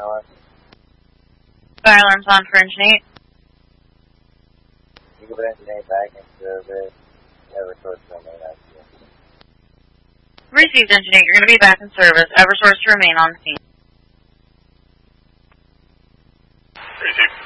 on? Fire alarm's on for Engine 8. You can put Engine 8 back in service. Eversource to remain on scene. Received, Engine 8. You're going to be back in service. Eversource to remain on scene. Received.